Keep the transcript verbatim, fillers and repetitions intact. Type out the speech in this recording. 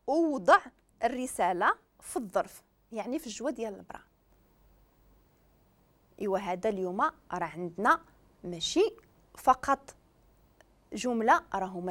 ووضع الرسالة في الظرف، يعني في الجوا ديال البرا. ايوا هذا اليوم راه عندنا ماشي فقط جملة، راهو